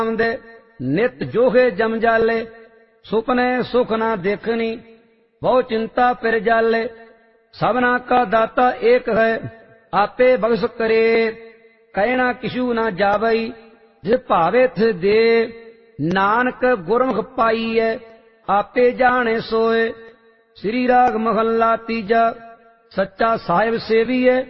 दे नित जोहे जम जाले। सुपने सुख ना देखनी बहु चिंता फिर जाले। सबना का दाता एक है आपे बख्श करे। कहना किशु ना जावई जिस भावे थे दे। नानक गुरमुख पाई है आपे जाने सोए। श्री राग महला तीजा। सच्चा साहिब सेवी है